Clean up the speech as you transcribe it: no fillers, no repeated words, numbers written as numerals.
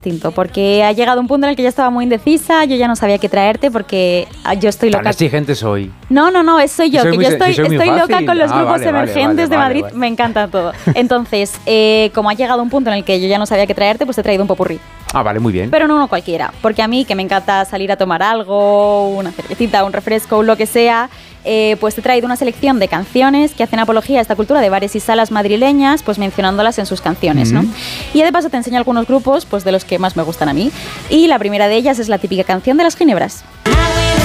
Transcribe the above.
distinto, porque ha llegado un punto en el que ya estaba muy indecisa, yo ya no sabía qué traerte porque yo estoy loca. Tan exigente soy. No, soy yo, que yo estoy loca con los grupos emergentes de Madrid, vale. me encanta todo. Entonces, como ha llegado un punto en el que yo ya no sabía qué traerte, pues te he traído un popurrí. Ah, vale, muy bien. Pero no uno cualquiera, porque a mí, que me encanta salir a tomar algo, una cervecita, un refresco, lo que sea, pues te he traído una selección de canciones que hacen apología a esta cultura de bares y salas madrileñas, pues mencionándolas en sus canciones, ¿no? Y de paso te enseño algunos grupos, pues de los que más me gustan a mí. Y la primera de ellas es la típica canción de las Ginebras.